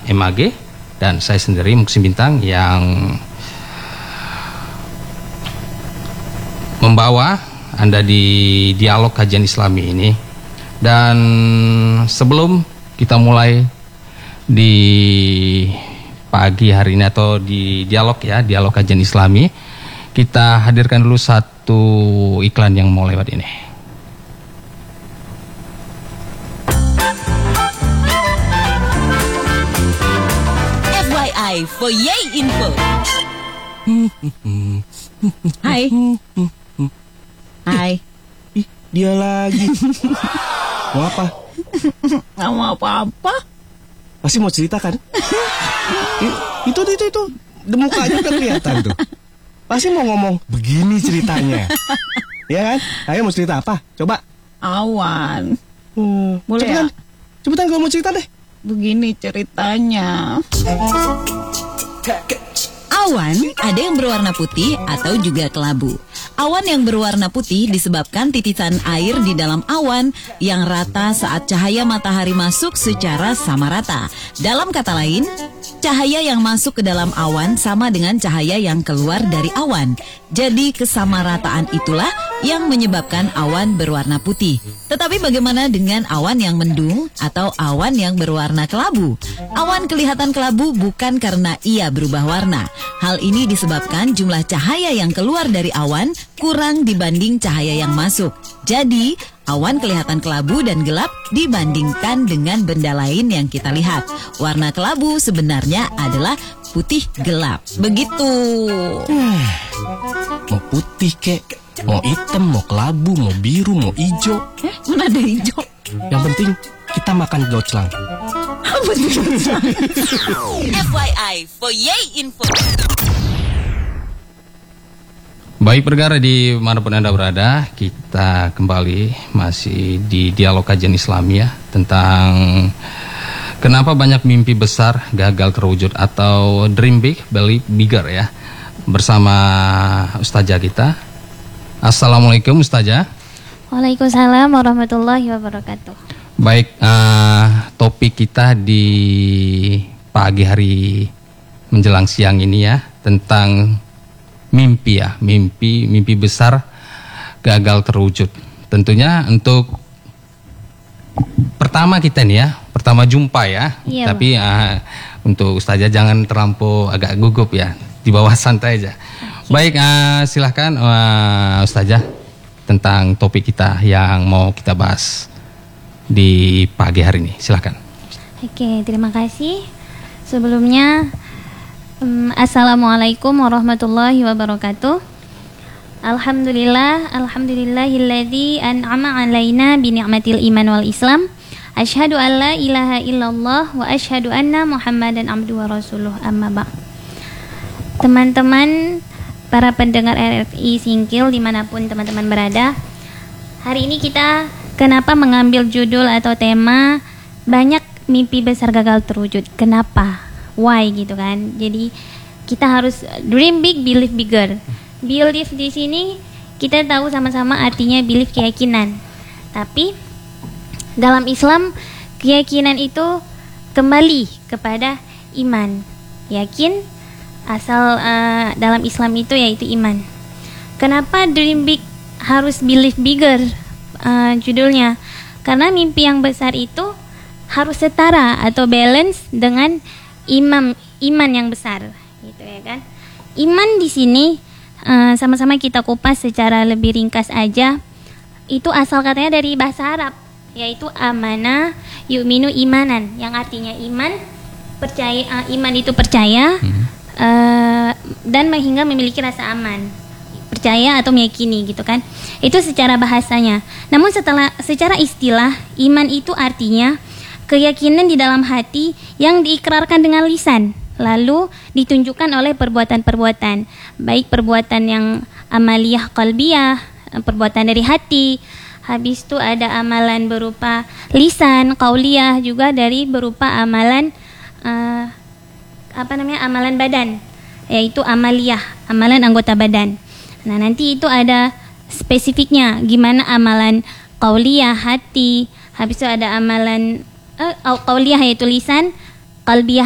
MAG, dan saya sendiri Muksin Bintang yang membawa Anda di dialog kajian Islami ini. Dan sebelum kita mulai di pagi hari ini atau di dialog kajian Islami, kita hadirkan dulu satu iklan yang mau lewat ini. FYI for Yay Info. Hai. Hai. Ih, dia lagi. Mau apa? Nggak mau apa-apa. Pasti mau cerita kan? Itu. Mukanya udah kelihatan tuh. Pasti mau ngomong, begini ceritanya. Ya kan? Ayo mau cerita apa? Coba. Awan. Boleh cepetan. ya? Cepetan kalau mau cerita deh. Begini ceritanya. Awan ada yang berwarna putih atau juga kelabu. Awan yang berwarna putih disebabkan titisan air di dalam awan yang rata saat cahaya matahari masuk secara sama rata. Dalam kata lain, cahaya yang masuk ke dalam awan sama dengan cahaya yang keluar dari awan. Jadi kesamarataan itulah yang menyebabkan awan berwarna putih. Tetapi bagaimana dengan awan yang mendung atau awan yang berwarna kelabu? Awan kelihatan kelabu bukan karena ia berubah warna. Hal ini disebabkan jumlah cahaya yang keluar dari awan kurang dibanding cahaya yang masuk. Jadi, awan kelihatan kelabu dan gelap dibandingkan dengan benda lain yang kita lihat. Warna kelabu sebenarnya adalah putih gelap. Begitu. Mau putih kek, mau hitam, mau kelabu, mau biru, mau hijau. Mana ada hijau? Yang penting kita makan gauchlang. Apa itu? FYI for Yay Info. Baik pendengar dimanapun Anda berada, kita kembali masih di dialog kajian Islami ya, tentang kenapa banyak mimpi besar gagal terwujud atau dream big, believe bigger ya, bersama Ustazah kita. Assalamualaikum Ustazah. Waalaikumsalam warahmatullahi wabarakatuh. Baik, topik kita di pagi hari menjelang siang ini ya, tentang mimpi ya, mimpi besar gagal terwujud. Tentunya untuk pertama kita nih ya, pertama jumpa ya. Iya, tapi untuk Ustazah jangan terlampau agak gugup ya, di bawah santai aja. Baik, silahkan Ustazah tentang topik kita yang mau kita bahas di pagi hari ini, silahkan. Oke, terima kasih. Sebelumnya Assalamualaikum warahmatullahi wabarakatuh. Alhamdulillahilladzi an'ama alaina bi ni'matil iman wal islam. Asyhadu an la ilaha illallah wa asyhadu anna Muhammadan abduhu wa rasuluh. Amma ba'd. Teman-teman para pendengar RFI Singkil dimanapun teman-teman berada, hari ini kita kenapa mengambil judul atau tema banyak mimpi besar gagal terwujud? Kenapa? Why gitu kan? Jadi kita harus dream big, believe bigger. Believe di sini kita tahu sama-sama artinya believe, keyakinan. Tapi dalam Islam keyakinan itu kembali kepada iman. Yakin asal dalam Islam itu yaitu iman. Kenapa dream big harus believe bigger? Judulnya karena mimpi yang besar itu harus setara atau balance dengan iman yang besar, gitu ya kan? Iman di sini sama-sama kita kupas secara lebih ringkas aja. Itu asal katanya dari bahasa Arab, yaitu amana yu'minu imanan, yang artinya iman, percaya. Iman itu percaya dan hingga memiliki rasa aman, percaya atau meyakini, gitu kan? Itu secara bahasanya. Namun secara istilah, iman itu artinya keyakinan di dalam hati yang diikrarkan dengan lisan, lalu ditunjukkan oleh perbuatan-perbuatan, baik perbuatan yang amaliyah qalbiyah, perbuatan dari hati, habis itu ada amalan berupa lisan, qauliyah, juga dari berupa amalan amalan badan, yaitu amaliyah, amalan anggota badan. Nah, nanti itu ada spesifiknya, gimana amalan qauliyah hati, habis itu ada amalan qauliyah yaitu lisan, qalbiyah